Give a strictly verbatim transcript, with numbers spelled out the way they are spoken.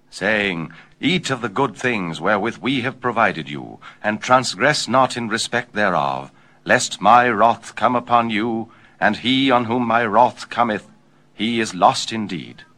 saying, Eat of the good things wherewith we have provided you, and transgress not in respect thereof, lest my wrath come upon you, and he on whom my wrath cometh, he is lost indeed.